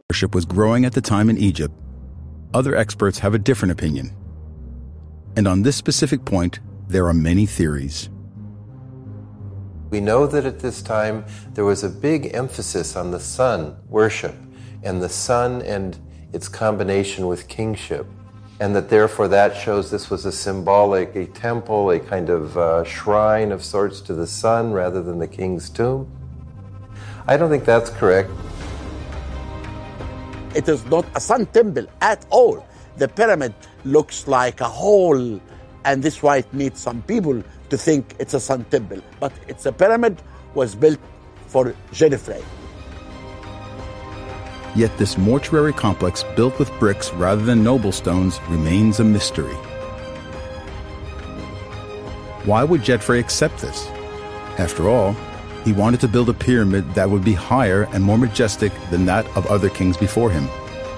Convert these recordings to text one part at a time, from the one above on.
worship was growing at the time in Egypt, other experts have a different opinion. And on this specific point, there are many theories. We know that at this time there was a big emphasis on the sun worship and the sun and its combination with kingship, and that therefore that shows this was a symbolic, a temple, a kind of shrine of sorts to the sun rather than the king's tomb. I don't think that's correct. It is not a sun temple at all. The pyramid looks like a hole, and this why it needs some people to think it's a sun temple. But it's a pyramid was built for Djedefre. Yet this mortuary complex built with bricks rather than noble stones remains a mystery. Why would Djedefre accept this? After all, he wanted to build a pyramid that would be higher and more majestic than that of other kings before him.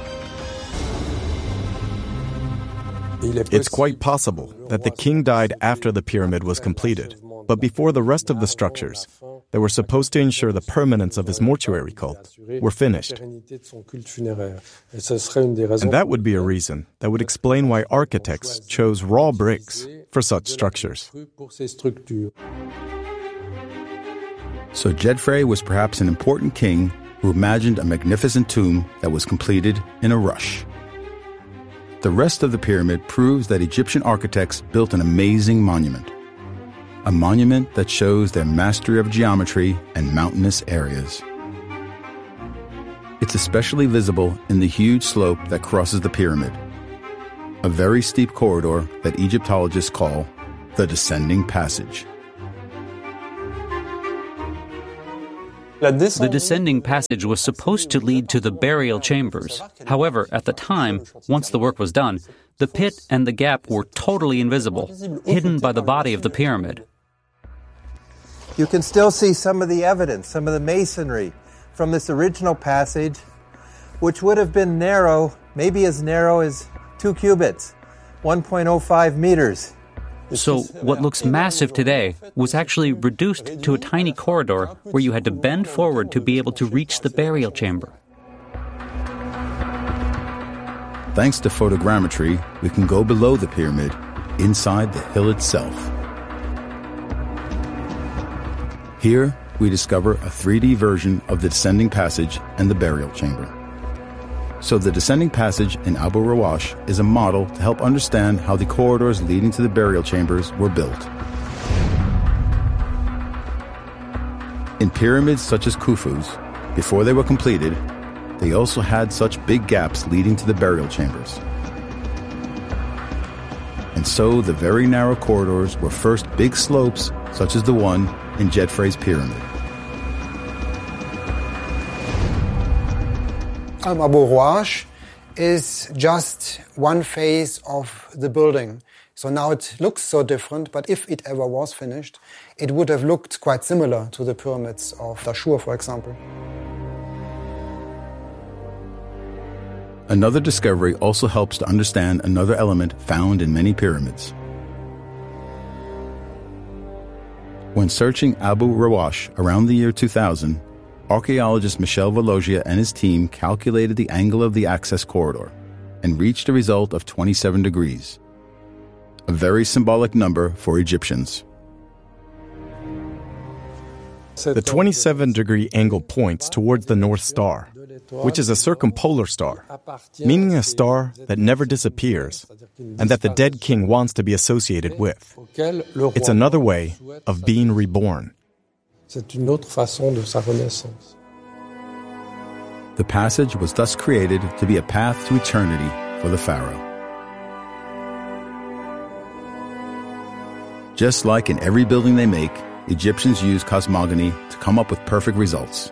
It's quite possible that the king died after the pyramid was completed, but before the rest of the structures that were supposed to ensure the permanence of his mortuary cult were finished. And that would be a reason that would explain why architects chose raw bricks for such structures. So Djedefre was perhaps an important king who imagined a magnificent tomb that was completed in a rush. The rest of the pyramid proves that Egyptian architects built an amazing monument. A monument that shows their mastery of geometry and mountainous areas. It's especially visible in the huge slope that crosses the pyramid, a very steep corridor that Egyptologists call the Descending Passage. The descending passage was supposed to lead to the burial chambers. However, at the time, once the work was done, the pit and the gap were totally invisible, hidden by the body of the pyramid. You can still see some of the evidence, some of the masonry from this original passage, which would have been narrow, maybe as narrow as 2 cubits, 1.05 meters. So what looks massive today was actually reduced to a tiny corridor where you had to bend forward to be able to reach the burial chamber. Thanks to photogrammetry, we can go below the pyramid, inside the hill itself. Here, we discover a 3D version of the descending passage and the burial chamber. So the descending passage in Abu Rawash is a model to help understand how the corridors leading to the burial chambers were built. In pyramids such as Khufu's, before they were completed, they also had such big gaps leading to the burial chambers. And so the very narrow corridors were first big slopes such as the one in Djedefre's pyramid. Abu Rawash is just one phase of the building. So now it looks so different, but if it ever was finished, it would have looked quite similar to the pyramids of Dashur, for example. Another discovery also helps to understand another element found in many pyramids. When searching Abu Rawash around the year 2000, archaeologist Michel Valogia and his team calculated the angle of the access corridor and reached a result of 27 degrees, a very symbolic number for Egyptians. The 27-degree angle points towards the North Star, which is a circumpolar star, meaning a star that never disappears and that the dead king wants to be associated with. It's another way of being reborn. The passage was thus created to be a path to eternity for the pharaoh. Just like in every building they make, Egyptians use cosmogony to come up with perfect results.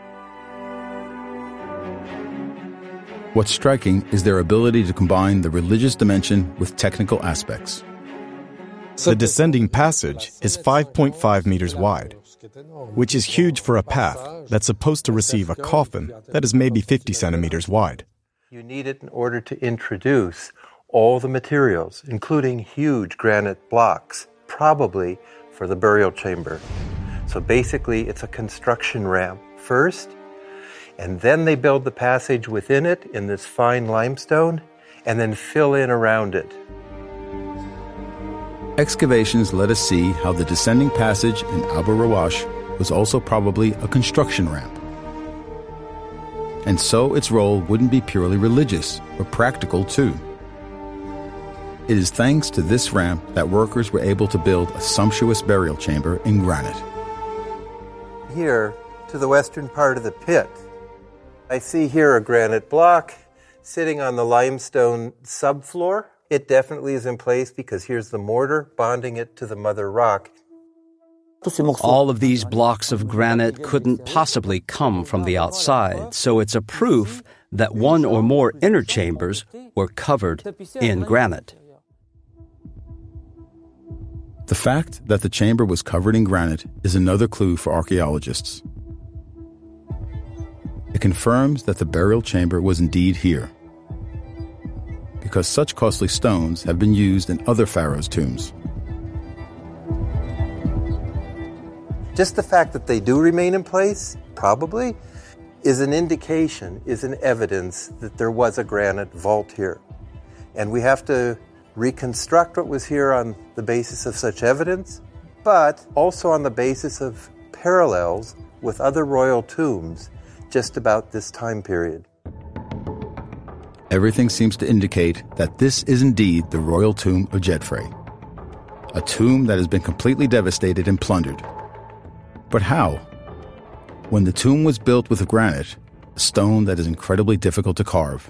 What's striking is their ability to combine the religious dimension with technical aspects. The descending passage is 5.5 meters wide, which is huge for a path that's supposed to receive a coffin that is maybe 50 centimeters wide. You need it in order to introduce all the materials, including huge granite blocks, probably for the burial chamber. So basically, it's a construction ramp first, And then they build the passage within it in this fine limestone and then fill in around it. Excavations let us see how the descending passage in Abu Rawash was also probably a construction ramp. And so its role wouldn't be purely religious, but practical too. It is thanks to this ramp that workers were able to build a sumptuous burial chamber in granite. Here, to the western part of the pit, I see here a granite block sitting on the limestone subfloor. It definitely is in place because here's the mortar bonding it to the mother rock. All of these blocks of granite couldn't possibly come from the outside, so it's a proof that one or more inner chambers were covered in granite. The fact that the chamber was covered in granite is another clue for archaeologists. It confirms that the burial chamber was indeed here, because such costly stones have been used in other pharaohs' tombs. Just the fact that they do remain in place, probably, is an indication, is an evidence that there was a granite vault here. And we have to reconstruct what was here on the basis of such evidence, but also on the basis of parallels with other royal tombs just about this time period. Everything seems to indicate that this is indeed the royal tomb of Djedefre, a tomb that has been completely devastated and plundered. But how? When the tomb was built with granite, a stone that is incredibly difficult to carve.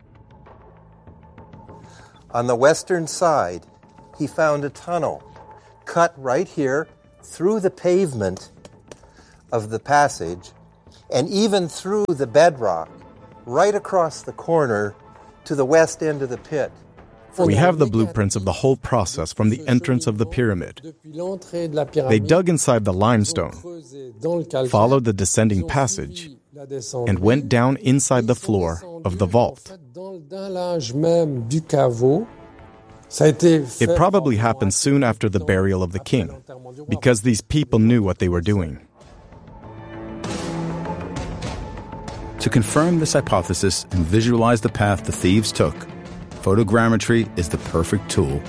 On the western side, he found a tunnel cut right here through the pavement of the passage and even through the bedrock right across the corner to the west end of the pit. We have the blueprints of the whole process from the entrance of the pyramid. They dug inside the limestone, followed the descending passage, and went down inside the floor of the vault. It probably happened soon after the burial of the king, because these people knew what they were doing. To confirm this hypothesis and visualize the path the thieves took, photogrammetry is the perfect tool.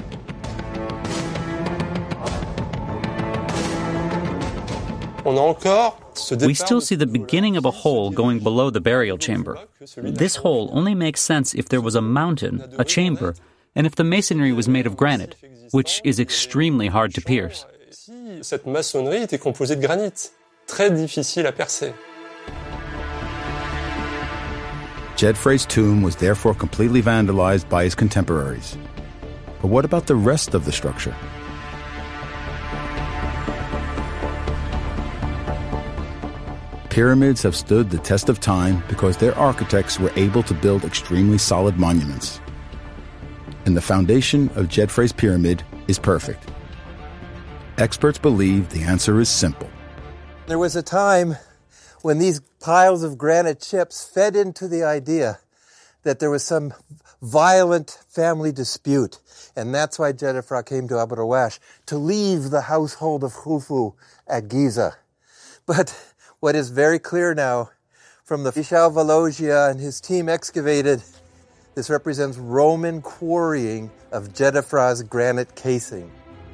We still see the beginning of a hole going below the burial chamber. This hole only makes sense if there was a mountain, a chamber, and if the masonry was made of granite, which is extremely hard to pierce. Cette maçonnerie était composée de granit, très difficile à percer. Djedefre's tomb was therefore completely vandalized by his contemporaries. But what about the rest of the structure? Pyramids have stood the test of time because their architects were able to build extremely solid monuments. And the foundation of Djedefre's pyramid is perfect. Experts believe the answer is simple. There was a time when these piles of granite chips fed into the idea that there was some violent family dispute. And that's why Djedefre came to Abu Rawash, to leave the household of Khufu at Giza. But what is very clear now, from the Michel Valogia and his team excavated, this represents Roman quarrying of Djedefre's granite casing.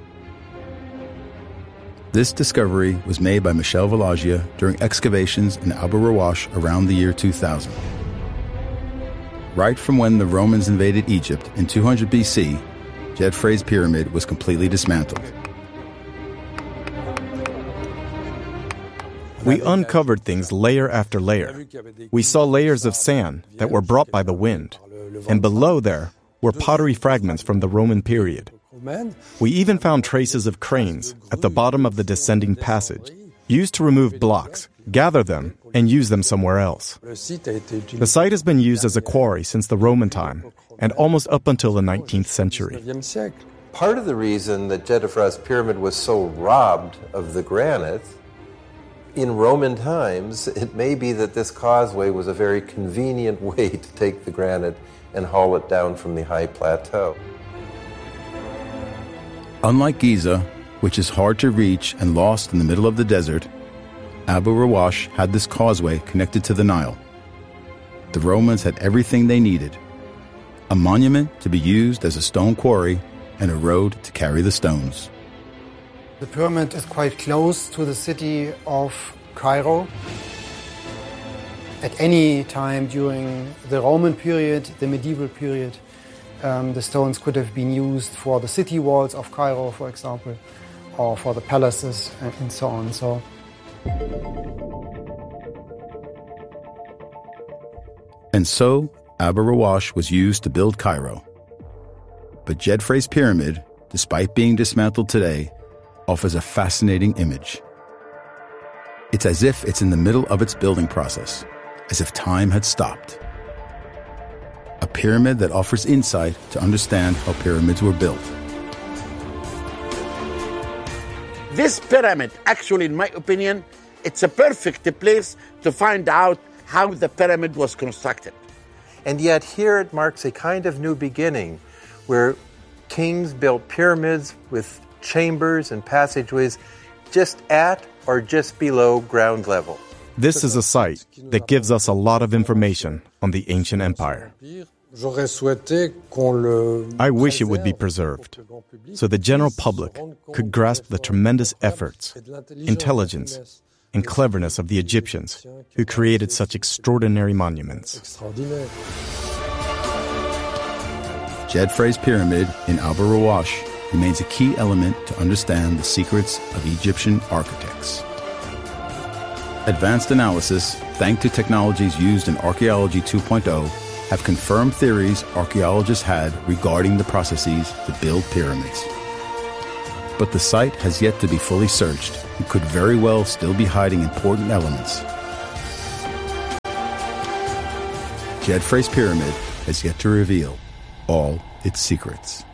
This discovery was made by Michel Valogia during excavations in Abu Rawash around the year 2000. Right from when the Romans invaded Egypt in 200 BC, Djedefre's pyramid was completely dismantled. We uncovered things layer after layer. We saw layers of sand that were brought by the wind, and below there were pottery fragments from the Roman period. We even found traces of cranes at the bottom of the descending passage, used to remove blocks, gather them, and use them somewhere else. The site has been used as a quarry since the Roman time, and almost up until the 19th century. Part of the reason that Djedefre's pyramid was so robbed of the granite, in Roman times, it may be that this causeway was a very convenient way to take the granite and haul it down from the high plateau. Unlike Giza, which is hard to reach and lost in the middle of the desert, Abu Rawash had this causeway connected to the Nile. The Romans had everything they needed: a monument to be used as a stone quarry and a road to carry the stones. The pyramid is quite close to the city of Cairo. At any time during the Roman period, the medieval period, the stones could have been used for the city walls of Cairo, for example, or for the palaces and so on. And so, Abu Rawash was used to build Cairo. But Djedefre's pyramid, despite being dismantled today, offers a fascinating image. It's as if it's in the middle of its building process, as if time had stopped. A pyramid that offers insight to understand how pyramids were built. This pyramid, actually, in my opinion, it's a perfect place to find out how the pyramid was constructed. And yet here it marks a kind of new beginning, where kings built pyramids with chambers and passageways just at or just below ground level. This is a site that gives us a lot of information on the ancient empire. I wish it would be preserved, so the general public could grasp the tremendous efforts, intelligence, and cleverness of the Egyptians who created such extraordinary monuments. Djedefre's pyramid in Abu Rawash remains a key element to understand the secrets of Egyptian architects. Advanced analysis, thanks to technologies used in Archaeology 2.0, have confirmed theories archaeologists had regarding the processes to build pyramids. But the site has yet to be fully searched and could very well still be hiding important elements. Djedefre's pyramid has yet to reveal all its secrets.